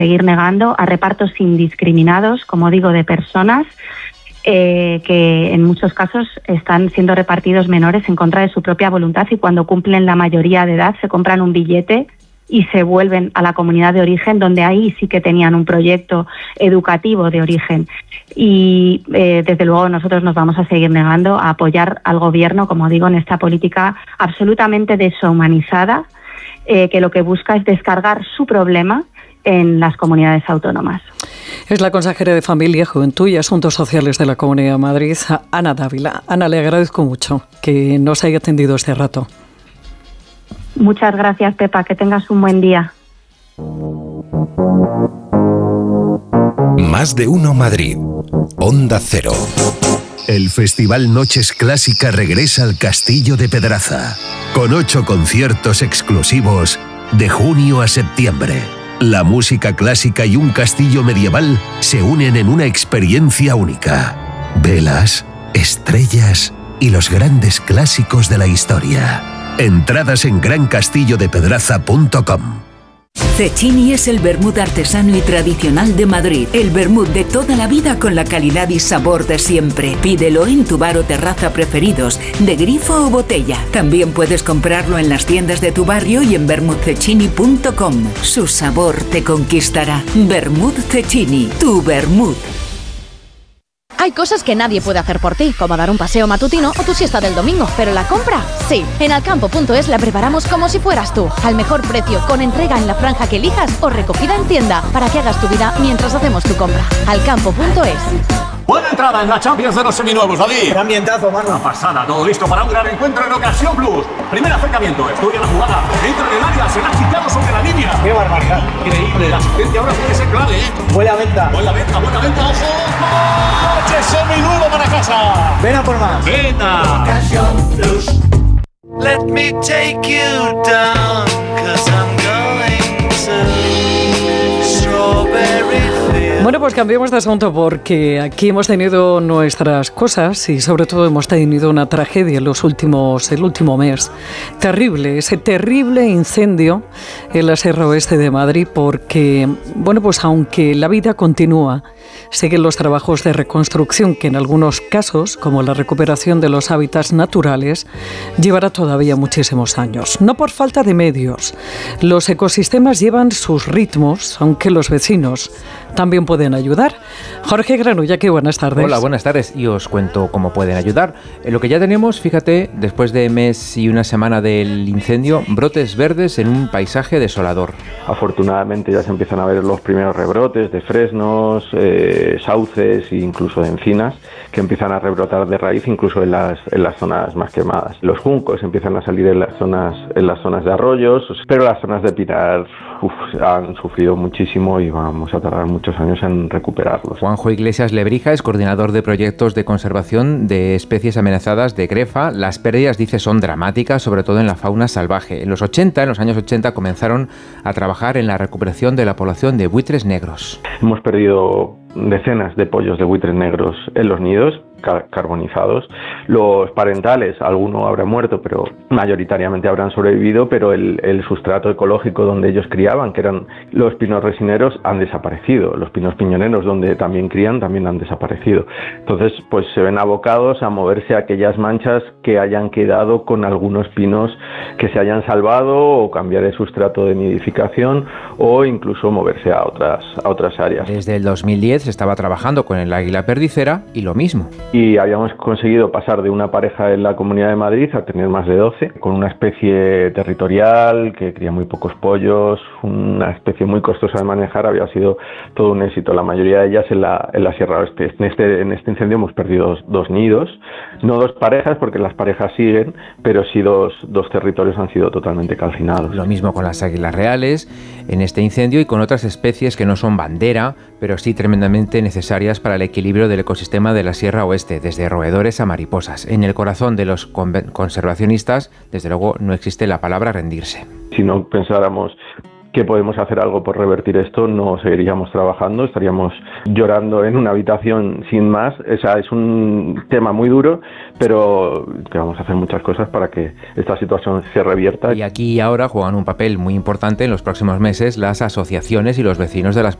seguir negando a repartos indiscriminados, como digo, de personas que en muchos casos están siendo repartidos menores en contra de su propia voluntad, y cuando cumplen la mayoría de edad se compran un billete y se vuelven a la comunidad de origen, donde ahí sí que tenían un proyecto educativo de origen. Y desde luego nosotros nos vamos a seguir negando a apoyar al gobierno, como digo, en esta política absolutamente deshumanizada, que lo que busca es descargar su problema en las comunidades autónomas. Es la consejera de Familia, Juventud y Asuntos Sociales de la Comunidad de Madrid, Ana Dávila. Ana, le agradezco mucho que nos haya atendido este rato. Muchas gracias, Pepa. Que tengas un buen día. Más de uno Madrid. Onda Cero. El Festival Noches Clásica regresa al Castillo de Pedraza, con 8 conciertos exclusivos de junio a septiembre. La música clásica y un castillo medieval se unen en una experiencia única. Velas, estrellas y los grandes clásicos de la historia. Entradas en grancastillodepedraza.com. Cecchini es el vermut artesano y tradicional de Madrid. El vermut de toda la vida con la calidad y sabor de siempre. Pídelo en tu bar o terraza preferidos, de grifo o botella. También puedes comprarlo en las tiendas de tu barrio y en vermutcecchini.com. Su sabor te conquistará. Vermut Cecchini, tu vermut. Hay cosas que nadie puede hacer por ti, como dar un paseo matutino o tu siesta del domingo, pero la compra, sí. En Alcampo.es la preparamos como si fueras tú, al mejor precio, con entrega en la franja que elijas o recogida en tienda, para que hagas tu vida mientras hacemos tu compra. Alcampo.es. Buena entrada en la Champions de los seminuevos, David. Gran ambientazo, mano. Una pasada, todo listo para un gran encuentro en Ocasión Plus. Primer acercamiento, estudia la jugada, entra en el área, se la ha quitado sobre la línea. ¡Qué barbaridad! Increíble, la asistencia ahora puede ser clave, ¿eh? Buena venta. Buena venta, ojo. ¡Coche seminuevo para casa! Ven a por más. ¡Venga! Ocasión Plus. Let me take you down, 'cause I'm going to Strawberry Fields. Bueno, pues cambiemos de asunto, porque aquí hemos tenido nuestras cosas y sobre todo hemos tenido una tragedia el último mes. Terrible, ese terrible incendio en la Sierra Oeste de Madrid, porque, bueno, pues aunque la vida continúa, siguen los trabajos de reconstrucción que en algunos casos, como la recuperación de los hábitats naturales, llevará todavía muchísimos años. No por falta de medios. Los ecosistemas llevan sus ritmos, aunque los vecinos también pueden ayudar. Jorge Granulla, buenas tardes. Hola, buenas tardes, y os cuento cómo pueden ayudar. Lo que ya tenemos, fíjate, después de mes y una semana del incendio, brotes verdes en un paisaje desolador. Afortunadamente ya se empiezan a ver los primeros rebrotes de fresnos, sauces e incluso de encinas, que empiezan a rebrotar de raíz incluso en las zonas más quemadas. Los juncos empiezan a salir en las zonas de arroyos, pero las zonas de pinar han sufrido muchísimo y vamos a tardar muchos años en recuperarlos. Juanjo Iglesias Lebrija es coordinador de proyectos de conservación de especies amenazadas de Grefa. Las pérdidas, dice, son dramáticas, sobre todo en la fauna salvaje. En los años 80, comenzaron a trabajar en la recuperación de la población de buitres negros. Hemos perdido decenas de pollos de buitres negros en los nidos, carbonizados. Los parentales, alguno habrá muerto, pero mayoritariamente habrán sobrevivido, pero el sustrato ecológico donde ellos criaban, que eran los pinos resineros, han desaparecido. Los pinos piñoneros, donde también crían, también han desaparecido. Entonces, pues se ven abocados a moverse a aquellas manchas que hayan quedado con algunos pinos que se hayan salvado, o cambiar el sustrato de nidificación, o incluso moverse a otras áreas. Desde el 2010 se estaba trabajando con el águila perdicera y lo mismo. Y habíamos conseguido pasar de una pareja en la Comunidad de Madrid a tener más de 12, con una especie territorial que cría muy pocos pollos, una especie muy costosa de manejar. Había sido todo un éxito, la mayoría de ellas en la Sierra Oeste. En este incendio hemos perdido dos nidos, no dos parejas, porque las parejas siguen, pero sí dos territorios han sido totalmente calcinados. Lo mismo con las águilas reales en este incendio y con otras especies que no son bandera, pero sí tremendamente necesarias para el equilibrio del ecosistema de la Sierra Oeste, desde roedores a mariposas. En el corazón de los conservacionistas, desde luego, no existe la palabra rendirse. Si no pensáramos que podemos hacer algo por revertir esto, no seguiríamos trabajando, estaríamos llorando en una habitación sin más. O sea, es un tema muy duro, pero que vamos a hacer muchas cosas para que esta situación se revierta. Y aquí y ahora juegan un papel muy importante en los próximos meses las asociaciones y los vecinos de las